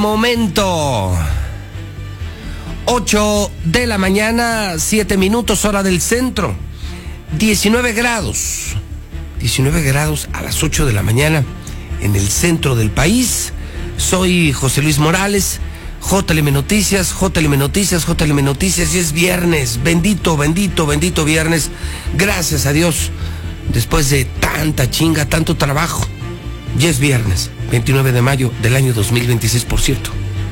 Momento 8 de la mañana, 7 minutos, hora del centro. 19 grados a las 8 de la mañana en el centro del país. Soy José Luis Morales, JLM Noticias, y es viernes. Bendito viernes. Gracias a Dios, después de tanta chinga, tanto trabajo, ya es viernes, 29 de mayo del año 2026, por cierto.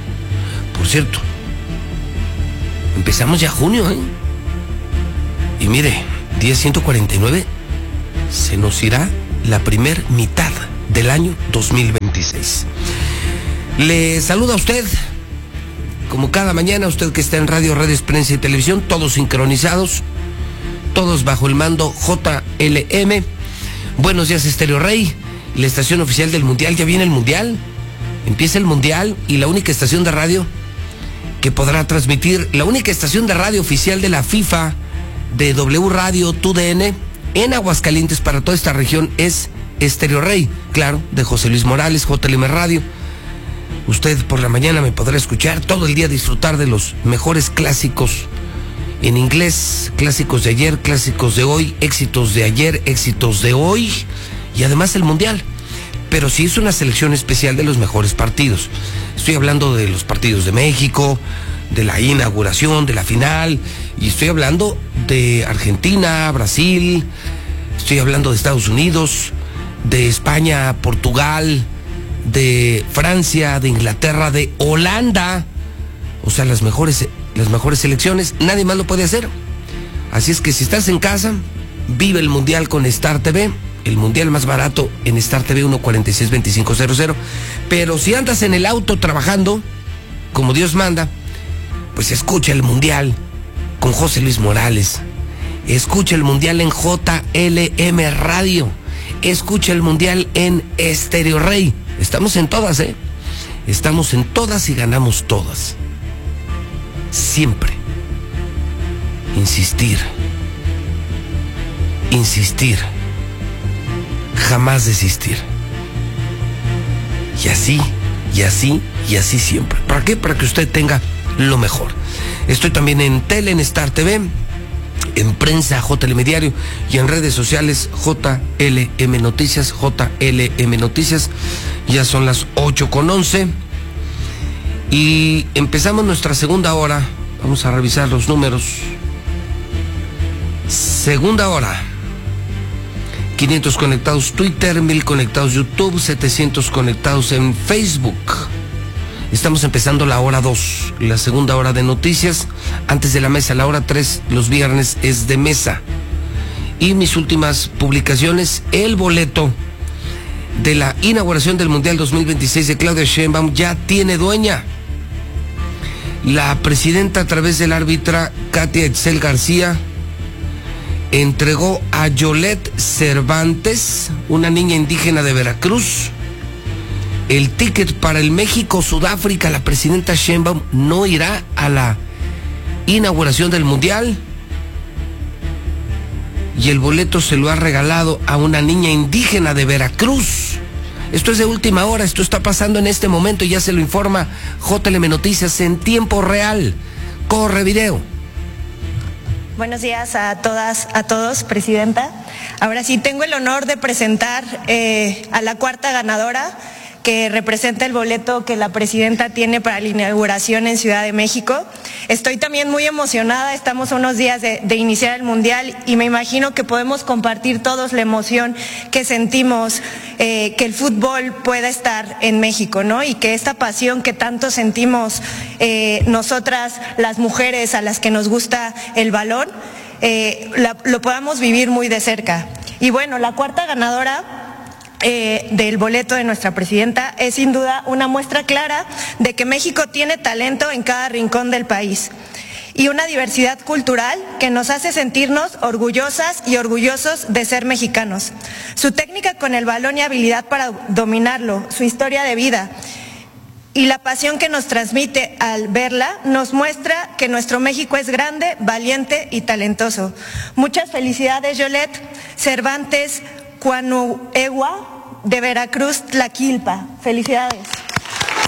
Empezamos ya junio, ¿eh? Y mire, día 149, se nos irá la primer mitad del año 2026. Le saluda a usted, como cada mañana, usted que está en radio, redes, prensa y televisión, todos sincronizados, todos bajo el mando JLM. Buenos días, Estéreo Rey, la estación oficial del Mundial. Ya viene el Mundial, empieza el Mundial, y la única estación de radio que podrá transmitir, la única estación de radio oficial de la FIFA, de W Radio, TUDN, en Aguascalientes para toda esta región, es Estéreo Rey, claro, de José Luis Morales, JLM Radio. Usted por la mañana me podrá escuchar todo el día, disfrutar de los mejores clásicos en inglés, clásicos de ayer, clásicos de hoy, éxitos de ayer, éxitos de hoy, y además el Mundial. Pero sí es una selección especial de los mejores partidos. Estoy hablando de los partidos de México, de la inauguración, de la final, y estoy hablando de Argentina, Brasil, estoy hablando de Estados Unidos, de España, Portugal, de Francia, de Inglaterra, de Holanda. O sea, las mejores selecciones. Nadie más lo puede hacer. Así es que si estás en casa, vive el Mundial con Star TV. El Mundial más barato en Star TV, 146-2500. Pero si andas en el auto trabajando, como Dios manda, pues escucha el Mundial con José Luis Morales. Escucha el Mundial en JLM Radio. Escucha el Mundial en Estéreo Rey. Estamos en todas, ¿eh? Estamos en todas y ganamos todas. Siempre. Insistir. Jamás desistir. Y así siempre. ¿Para qué? Para que usted tenga lo mejor. Estoy también en tele, en Star TV, en prensa, JLM Diario, y en redes sociales, JLM Noticias. Ya son las 8:11 y empezamos nuestra segunda hora. Vamos a revisar los números. Segunda hora. 500 conectados Twitter, 1000 conectados YouTube, 700 conectados en Facebook. Estamos empezando la hora 2, la segunda hora de noticias, antes de la mesa. La hora 3, los viernes, es de mesa. Y mis últimas publicaciones, el boleto de la inauguración del Mundial 2026 de Claudia Sheinbaum ya tiene dueña. La presidenta, a través de la árbitra Katia Etzel García, entregó a Yolet Cervantes, una niña indígena de Veracruz, el ticket para el México-Sudáfrica. La presidenta Sheinbaum no irá a la inauguración del Mundial, y el boleto se lo ha regalado a una niña indígena de Veracruz. Esto es de última hora, esto está pasando en este momento y ya se lo informa JLM Noticias en tiempo real. Corre video. Buenos días a todas, a todos, presidenta. Ahora sí tengo el honor de presentar a la cuarta ganadora, que representa el boleto que la presidenta tiene para la inauguración en Ciudad de México. Estoy también muy emocionada, estamos a unos días de iniciar el Mundial y me imagino que podemos compartir todos la emoción que sentimos que el fútbol pueda estar en México, ¿no? Y que esta pasión que tanto sentimos nosotras, las mujeres a las que nos gusta el balón, lo podamos vivir muy de cerca. Y bueno, la cuarta ganadora del boleto de nuestra presidenta es sin duda una muestra clara de que México tiene talento en cada rincón del país y una diversidad cultural que nos hace sentirnos orgullosas y orgullosos de ser mexicanos. Su técnica con el balón y habilidad para dominarlo, su historia de vida y la pasión que nos transmite al verla nos muestra que nuestro México es grande, valiente y talentoso. Muchas felicidades, Yolet Cervantes Cuanuegua, de Veracruz, Tlaquilpa. Felicidades.